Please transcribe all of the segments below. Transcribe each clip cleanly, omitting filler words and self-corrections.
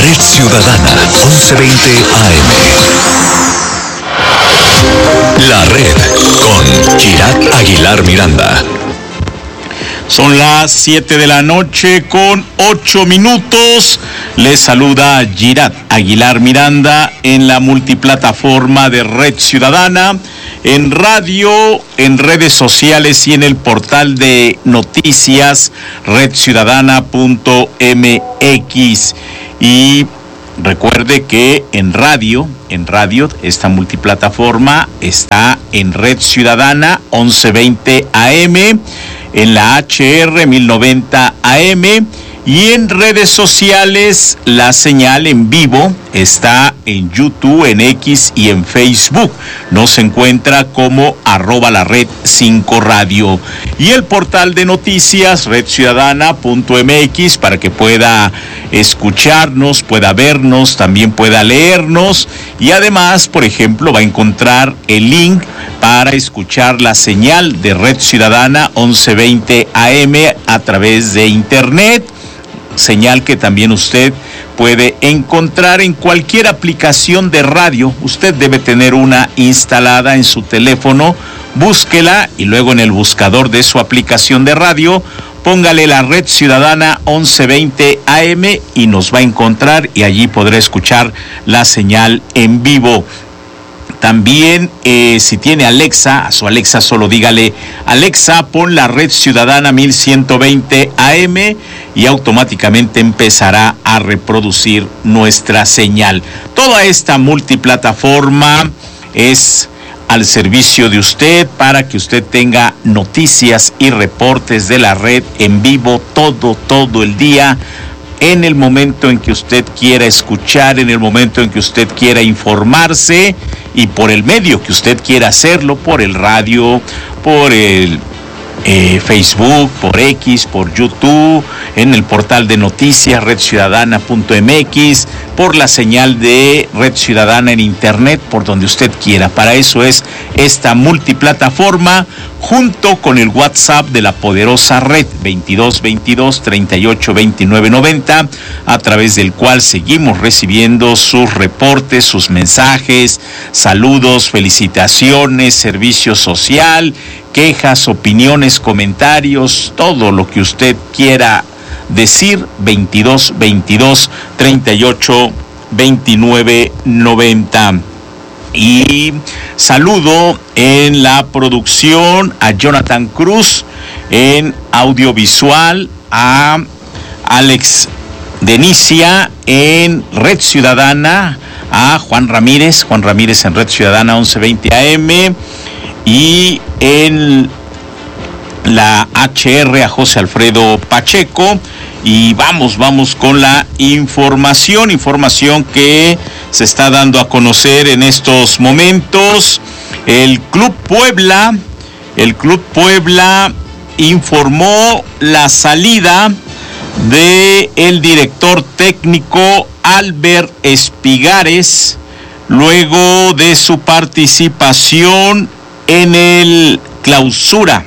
Red Ciudadana, 1120 AM. La Red, con Girat Aguilar Miranda. Son las 7 de la noche con 8 minutos. Les saluda Girat Aguilar Miranda en la multiplataforma de Red Ciudadana, en radio, en redes sociales y en el portal de noticias redciudadana.mx. Y recuerde que en radio, esta multiplataforma está en Red Ciudadana 1120 AM, en la HR 1090 AM, y en redes sociales la señal en vivo está en YouTube, en X y en Facebook. Nos encuentra como @lared5radio. Y el portal de noticias redciudadana.mx para que pueda escucharnos, pueda vernos, también pueda leernos. Y además, por ejemplo, va a encontrar el link para escuchar la señal de Red Ciudadana 1120 AM a través de internet. Señal que también usted puede encontrar en cualquier aplicación de radio. Usted debe tener una instalada en su teléfono. Búsquela y luego en el buscador de su aplicación de radio, póngale la Red Ciudadana 1120 AM y nos va a encontrar, y allí podrá escuchar la señal en vivo. También, si tiene Alexa, a su Alexa solo dígale: Alexa, pon la Red Ciudadana 1120 AM, y automáticamente empezará a reproducir nuestra señal. Toda esta multiplataforma es al servicio de usted para que usted tenga noticias y reportes de la red en vivo todo el día, en el momento en que usted quiera escuchar, en el momento en que usted quiera informarse, y por el medio que usted quiera hacerlo, por el radio, por el Facebook, por X, por YouTube, en el portal de noticias redciudadana.mx, por la señal de Red Ciudadana en internet, por donde usted quiera. Para eso es esta multiplataforma, junto con el WhatsApp de la poderosa red 2222 38 29 90, a través del cual seguimos recibiendo sus reportes, sus mensajes, saludos, felicitaciones, servicio social, quejas, opiniones, comentarios, todo lo que usted quiera decir. 2222 38 29 90. Y saludo en la producción a Jonathan Cruz, en audiovisual a Alex Denicia, en Red Ciudadana a Juan Ramírez en Red Ciudadana 1120 AM, y en la HR a José Alfredo Pacheco. Y vamos con la información que se está dando a conocer en estos momentos. El Club Puebla informó la salida de el director técnico Albert Espigares, luego de su participación en el Clausura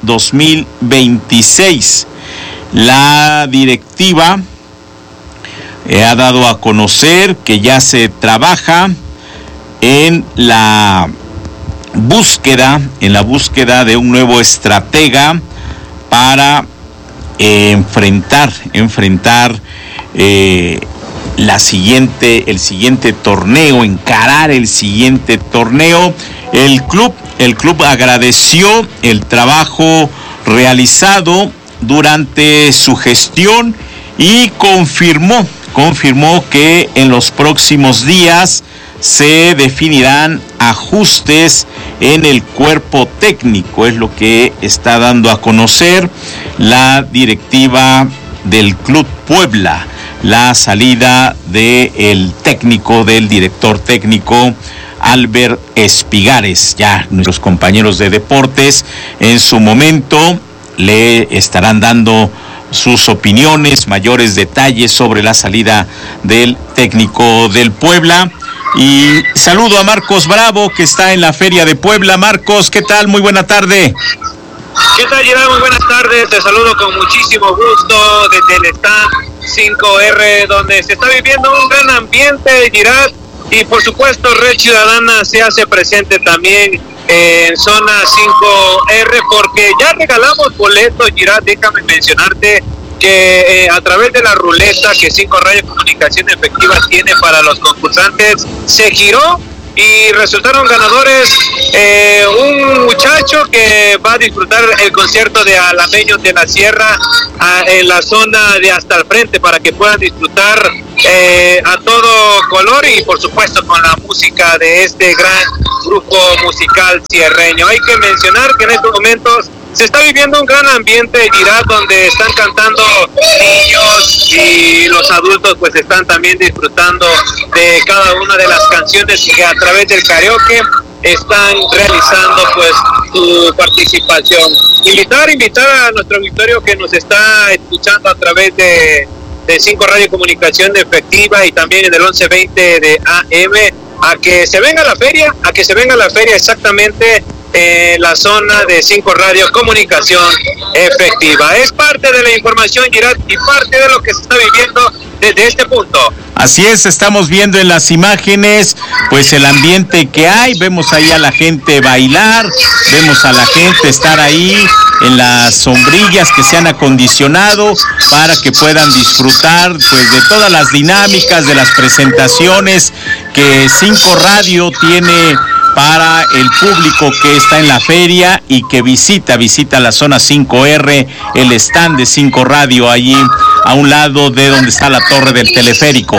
2026. La directiva ha dado a conocer que ya se trabaja en la búsqueda de un nuevo estratega para enfrentar el siguiente torneo, encarar el siguiente torneo. El club agradeció el trabajo realizado durante su gestión y confirmó que en los próximos días se definirán ajustes en el cuerpo técnico. Es lo que está dando a conocer la directiva del Club Puebla, la salida del director técnico Albert Espigares. Ya nuestros compañeros de deportes en su momento le estarán dando sus opiniones, mayores detalles sobre la salida del técnico del Puebla. Y saludo a Marcos Bravo, que está en la Feria de Puebla. Marcos, ¿qué tal? Muy buena tarde. ¿Qué tal, Gerard? Muy buenas tardes. Te saludo con muchísimo gusto desde el stand 5R, donde se está viviendo un gran ambiente, Gerard. Y por supuesto, Red Ciudadana se hace presente también en zona 5R, porque ya regalamos boletos, Gerard. Déjame mencionarte que a través de la ruleta que 5 Radio Comunicación Efectiva tiene para los concursantes, se giró y resultaron ganadores un muchacho que va a disfrutar el concierto de Alameños de la Sierra en la zona de hasta el frente, para que puedan disfrutar a todo color y por supuesto con la música de este gran grupo musical sierreño. Hay que mencionar que en estos momentos se está viviendo un gran ambiente, Girard, donde están cantando niños y los adultos pues están también disfrutando de cada una de las canciones que a través del karaoke están realizando pues su participación. Invitar a nuestro auditorio que nos está escuchando a través de 5 Radio Comunicación Efectiva y también en el 1120 de AM, a que se venga a la feria, exactamente la zona de 5 Radio Comunicación Efectiva. Es parte de la información, Girard, y parte de lo que se está viviendo desde este punto. Así es, estamos viendo en las imágenes pues el ambiente que hay, vemos ahí a la gente bailar, vemos a la gente estar ahí en las sombrillas que se han acondicionado para que puedan disfrutar pues de todas las dinámicas, de las presentaciones que 5 Radio tiene para el público que está en la feria y que visita la zona 5R, el stand de 5 Radio allí a un lado de donde está la torre del teleférico.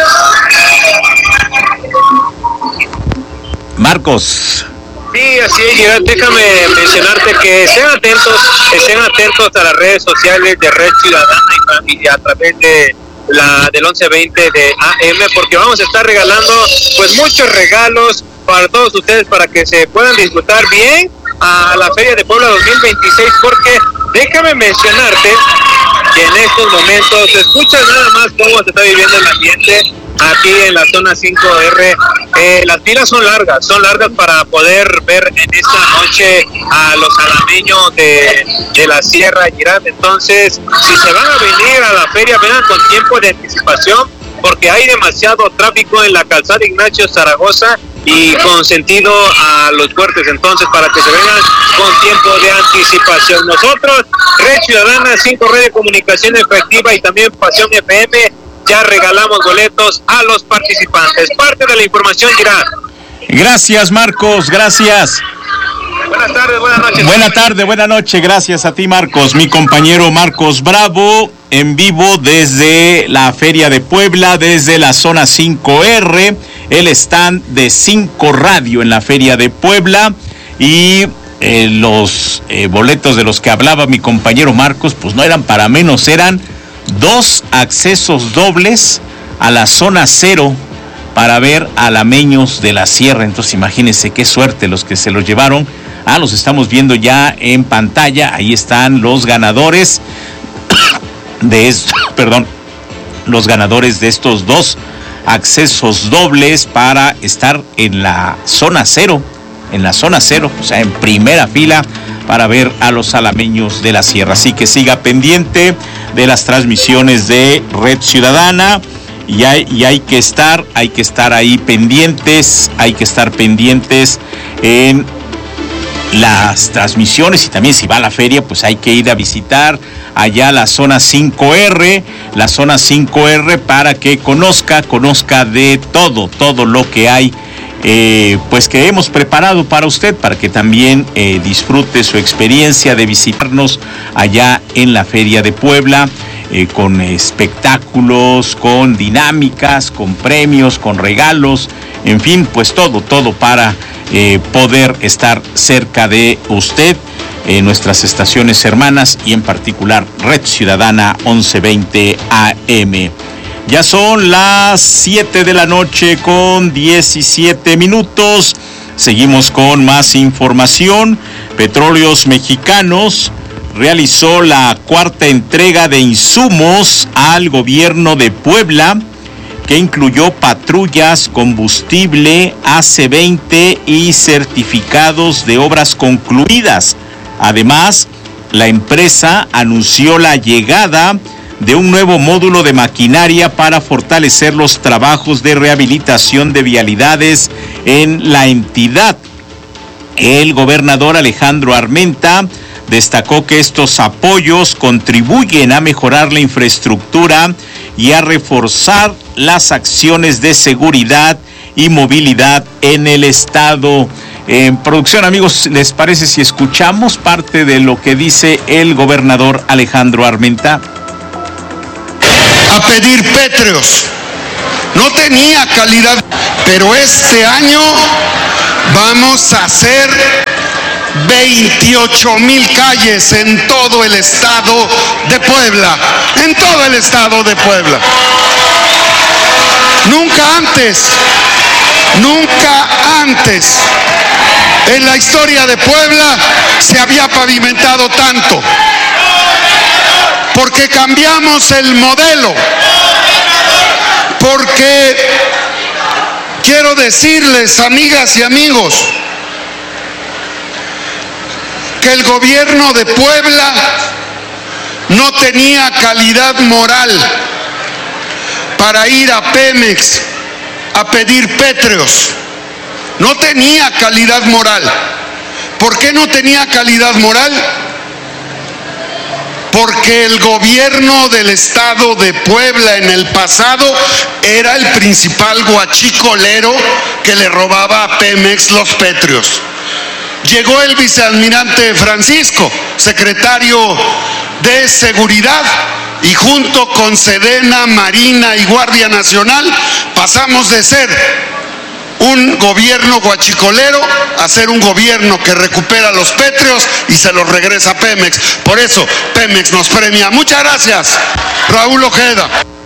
Marcos. Sí, así es, Gerard. Déjame mencionarte que estén atentos a las redes sociales de Red Ciudadana y a través de del 1120 de AM, porque vamos a estar regalando pues muchos regalos para todos ustedes, para que se puedan disfrutar bien a la Feria de Puebla 2026, porque déjame mencionarte que en estos momentos se escucha nada más cómo se está viviendo el ambiente aquí en la zona 5R. Las filas son largas para poder ver en esta noche a los alameños de la Sierra, Girard. Entonces, si se van a venir a la feria, vengan con tiempo de anticipación, porque hay demasiado tráfico en la calzada Ignacio Zaragoza y con sentido a Los Fuertes. Entonces, para que se vengan con tiempo de anticipación. Nosotros, Red Ciudadana, 5 Radio Comunicación Efectiva y también Pasión FM, ya regalamos boletos a los participantes. Parte de la información, Girard. Gracias, Marcos, gracias. Buenas tardes, buenas noches. Buenas noches, gracias a ti, Marcos. Mi compañero Marcos Bravo, en vivo desde la Feria de Puebla, desde la zona 5R, el stand de 5 Radio en la Feria de Puebla. Y los boletos de los que hablaba mi compañero Marcos, pues no eran para menos, eran 2 accesos dobles a la zona 0 para ver a alameños de la Sierra. Entonces imagínense qué suerte los que se los llevaron. Los estamos viendo ya en pantalla. Ahí están los ganadores los ganadores de estos 2 accesos dobles para estar en la zona 0, o sea, en primera fila para ver a los alameños de la Sierra. Así que siga pendiente de las transmisiones de Red Ciudadana y hay que estar ahí pendientes, en las transmisiones, y también si va a la feria, pues hay que ir a visitar allá la zona 5R, para que conozca de todo lo que hay, pues que hemos preparado para usted, para que también disfrute su experiencia de visitarnos allá en la Feria de Puebla, con espectáculos, con dinámicas, con premios, con regalos, en fin, pues todo para poder estar cerca de usted, nuestras estaciones hermanas y en particular Red Ciudadana 1120 AM. Ya son las 7 de la noche con 17 minutos. Seguimos con más información. Petróleos Mexicanos realizó la 4ª entrega de insumos al gobierno de Puebla, que incluyó patrullas, combustible, AC-20 y certificados de obras concluidas. Además, la empresa anunció la llegada de un nuevo módulo de maquinaria para fortalecer los trabajos de rehabilitación de vialidades en la entidad. El gobernador Alejandro Armenta destacó que estos apoyos contribuyen a mejorar la infraestructura y a reforzar las acciones de seguridad y movilidad en el estado. En producción, amigos, ¿les parece si escuchamos parte de lo que dice el gobernador Alejandro Armenta? A pedir pétreos. No tenía calidad, pero este año vamos a hacer 28,000 calles en todo el estado de Puebla. En todo el estado de Puebla. Nunca antes en la historia de Puebla se había pavimentado tanto. Porque cambiamos el modelo. Porque quiero decirles, amigas y amigos, que el gobierno de Puebla no tenía calidad moral para ir a Pemex a pedir pétreos. No tenía calidad moral. ¿Por qué no tenía calidad moral? Porque el gobierno del estado de Puebla en el pasado era el principal guachicolero que le robaba a Pemex los pétreos. Llegó el vicealmirante Francisco, secretario de Seguridad, y junto con Sedena, Marina y Guardia Nacional pasamos de ser un gobierno guachicolero a ser un gobierno que recupera los pétreos y se los regresa a Pemex. Por eso Pemex nos premia. Muchas gracias, Raúl Ojeda.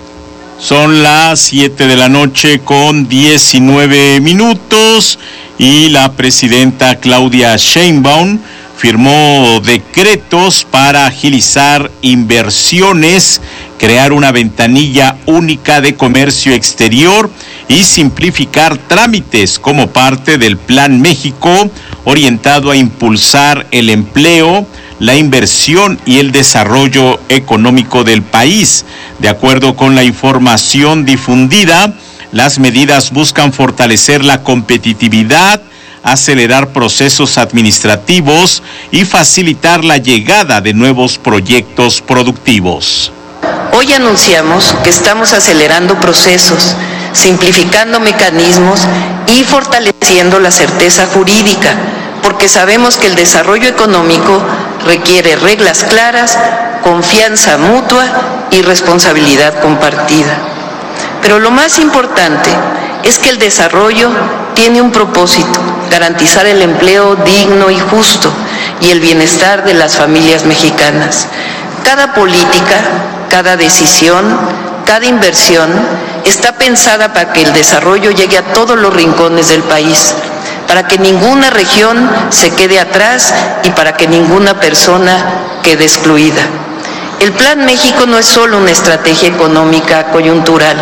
Son las 7 de la noche con 19 minutos y la presidenta Claudia Sheinbaum firmó decretos para agilizar inversiones, crear una ventanilla única de comercio exterior y simplificar trámites como parte del Plan México orientado a impulsar el empleo, la inversión y el desarrollo económico del país. De acuerdo con la información difundida, las medidas buscan fortalecer la competitividad, acelerar procesos administrativos y facilitar la llegada de nuevos proyectos productivos. Hoy anunciamos que estamos acelerando procesos, simplificando mecanismos y fortaleciendo la certeza jurídica, porque sabemos que el desarrollo económico requiere reglas claras, confianza mutua y responsabilidad compartida. Pero lo más importante es que el desarrollo tiene un propósito: garantizar el empleo digno y justo y el bienestar de las familias mexicanas. Cada política, cada decisión, cada inversión está pensada para que el desarrollo llegue a todos los rincones del país, para que ninguna región se quede atrás y para que ninguna persona quede excluida. El Plan México no es solo una estrategia económica coyuntural,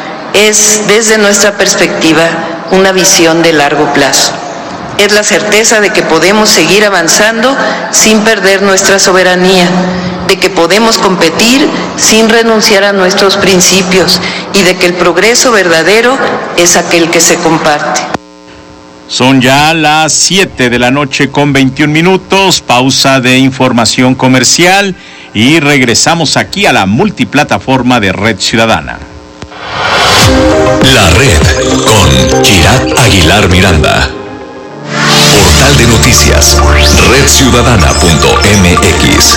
es, desde nuestra perspectiva, una visión de largo plazo. Es la certeza de que podemos seguir avanzando sin perder nuestra soberanía, de que podemos competir sin renunciar a nuestros principios y de que el progreso verdadero es aquel que se comparte. Son ya las 7 de la noche con 21 minutos, pausa de información comercial y regresamos aquí a la multiplataforma de Red Ciudadana. La Red con Kirat Aguilar Miranda. Portal de noticias, redciudadana.mx.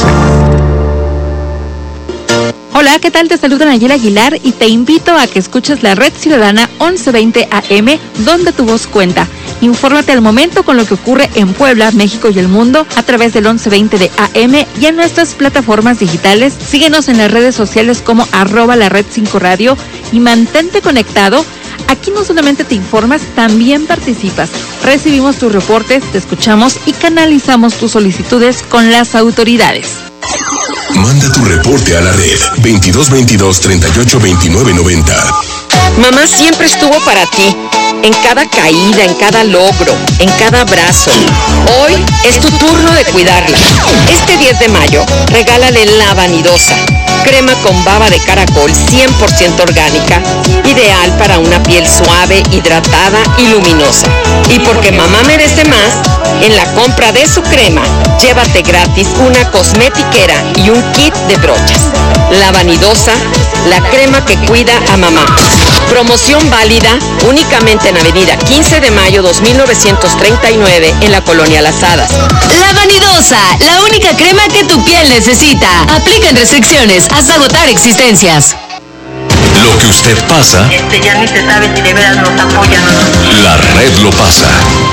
Hola, ¿qué tal? Te saluda Nayela Aguilar y te invito a que escuches la Red Ciudadana 1120 AM, donde tu voz cuenta. Infórmate al momento con lo que ocurre en Puebla, México y el mundo a través del 1120 de AM y en nuestras plataformas digitales. Síguenos en las redes sociales como @lared5radio y mantente conectado. Aquí no solamente te informas, también participas. Recibimos tus reportes, te escuchamos y canalizamos tus solicitudes con las autoridades. Manda tu reporte a la red 2222 382990. Mamá siempre estuvo para ti, en cada caída, en cada logro, en cada abrazo. Hoy es tu turno de cuidarla. Este 10 de mayo, regálale La Vanidosa, crema con baba de caracol 100% orgánica, ideal para una piel suave, hidratada y luminosa. Y porque mamá merece más, en la compra de su crema, llévate gratis una cosmetiquera y un kit de brochas. La Vanidosa, la crema que cuida a mamá. Promoción válida únicamente en Avenida 15 de Mayo 2939 en la Colonia Las Hadas. La Vanidosa, la única crema que tu piel necesita. Aplican restricciones hasta agotar existencias. Lo que usted pasa, ya ni se sabe si de veras nos apoyan o no. la red lo pasa.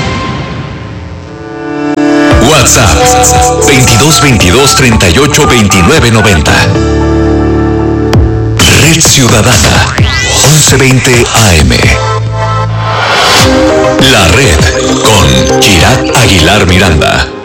WhatsApp 2222 38 29 90. Red Ciudadana 1120 AM. La red con Girat Aguilar Miranda.